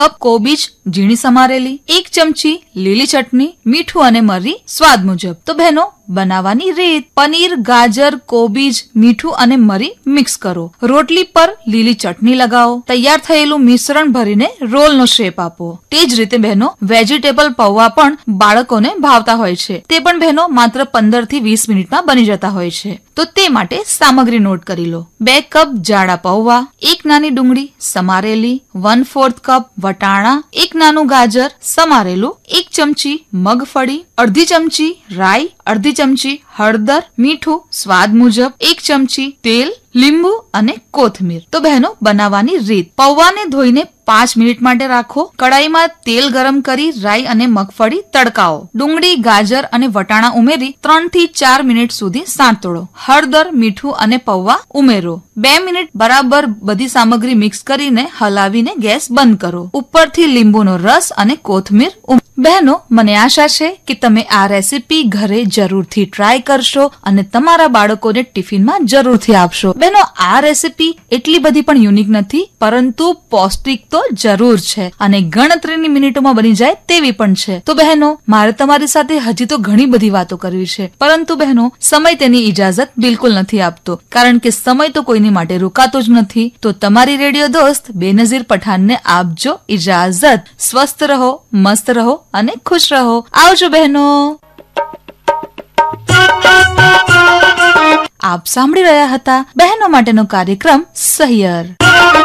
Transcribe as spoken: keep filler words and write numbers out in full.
Cup કોબીજ ઝીણી સમારેલી, એક ચમચી લીલી ચટણી, મીઠું અને મરી સ્વાદ મુજબ. તો બહેનો બનાવવાની રીત: પનીર, ગાજર, કોબીજ, મીઠું અને મરી મિક્સ કરો. રોટલી પર લીલી ચટણી લગાવો. તૈયાર થયેલું મિશ્રણ ભરીને રોલનો શેપ આપો. તે જ રીતે બહેનો વેજીટેબલ પૌવા પણ બાળકોને ભાવતા હોય છે. તે પણ બહેનો માત્ર પંદર થી વીસ મિનિટમાં બની જતા હોય છે. તો તે માટે સામગ્રી નોટ કરી લો. બે કપ જાડા પૌવા, એક નાની ડુંગળી સમારેલી, વન ફોર્થ કપ વટાણા, એક નાનું ગાજર સમારેલું, એક ચમચી મગફળી, અડધી ચમચી રાઈ, અડધી ચમચી હળદર, મીઠું સ્વાદ મુજબ, એક ચમચી તેલ, લીંબુ અને કોથમીર. તો બહેનો બનાવવાની રીત: પૌવાને ધોઈને પાંચ મિનિટ માટે રાખો. કડાઈમાં તેલ ગરમ કરી રાઈ અને મગફળી તડકાવો. ડુંગળી, ગાજર અને વટાણા ઉમેરી ત્રણ થી ચાર મિનિટ સુધી સાંતળો. હળદર, મીઠું અને પૌવા ઉમેરો. બે મિનિટ બરાબર બધી સામગ્રી મિક્સ કરીને હલાવીને ગેસ બંધ કરો. ઉપરથી લીંબુનો રસ અને કોથમીર. બહેનો, મને આશા છે કે તમે આ રેસીપી ઘરે જરૂરથી ટ્રાય કરશો અને તમારા બાળકોને ટિફિનમાં જરૂરથી આપશો. બહેનો, આ રેસીપી એટલી બધી પણ યુનિક નથી, પરંતુ પૌષ્ટિક તો જરૂર છે અને ગણતરીની મિનિટોમાં બની જાય તેવી પણ છે. તો બહેનો, મારે તમારી સાથે હજી તો ઘણી બધી વાતો કરવી છે, પરંતુ બહેનો સમય તેની ઇજાજત બિલકુલ નથી આપતો, કારણ કે સમય તો કોઈની માટે રોકાતો જ નથી. તો તમારી રેડિયો દોસ્ત બેનઝીર પઠાણને આપજો ઇજાજત. સ્વસ્થ રહો, મસ્ત રહો અને ખુશ રહો. આવજો બહેનો. આપ સાંભળી રહ્યા હતા બહેનો માટેનો કાર્યક્રમ સહિયર.